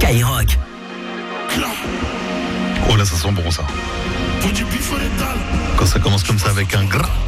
Skyrock. Oh là, ça sent bon ça. Quand ça commence comme ça avec un gras.